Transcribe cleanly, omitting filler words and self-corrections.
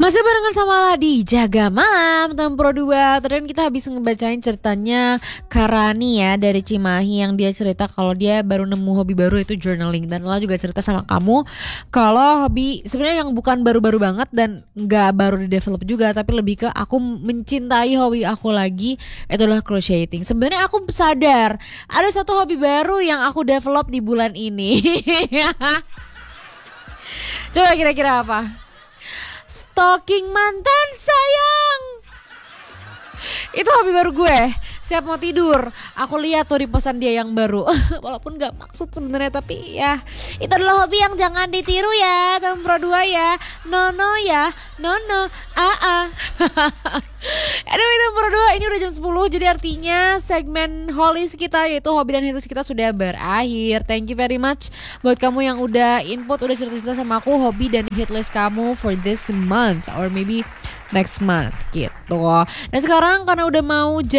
Masih barengan sama Ladi Jaga Malam Tempro 2. Tadi kita habis ngebacain ceritanya Karani ya dari Cimahi, yang dia cerita kalau dia baru nemu hobi baru itu journaling. Dan Lala juga cerita sama kamu kalau hobi sebenarnya yang bukan baru-baru banget dan gak baru di develop juga, tapi lebih ke aku mencintai hobi aku lagi, itulah crocheting. Sebenarnya aku sadar ada satu hobi baru yang aku develop di bulan ini. Coba kira-kira apa? Stalking mantan sayang. Itu hobi baru gue. Setiap mau tidur aku lihat tuh di posan dia yang baru. Walaupun gak maksud sebenarnya, tapi ya itu adalah hobi yang jangan ditiru ya Tempro 2 ya. No ya. No. Anyway Tempro 2, ini udah jam 10. Jadi artinya segmen Holis kita, yaitu hobi dan hitlist kita, sudah berakhir. Thank you very much buat kamu yang udah input, udah cerita-cerita sama aku hobi dan hitlist kamu for this month or maybe next month gitu. Dan sekarang karena udah mau